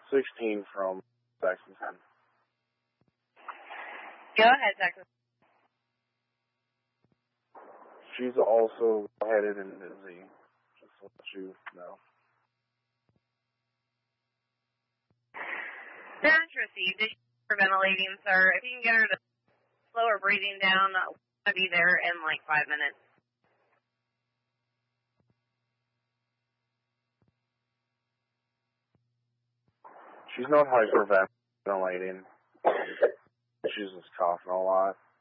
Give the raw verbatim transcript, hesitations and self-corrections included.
sixteen from Lexington. Go ahead, Texas. She's also headed and dizzy. Just to let you know. That's received. Is she hyperventilating, sir? If you can get her to slow her breathing down, I'll be there in like five minutes. She's not hyperventilating. She's just coughing a lot.